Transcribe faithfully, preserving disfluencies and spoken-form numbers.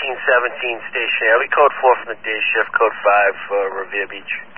eighteen seventeen stationary, code four from the day shift, code five for Revere Beach.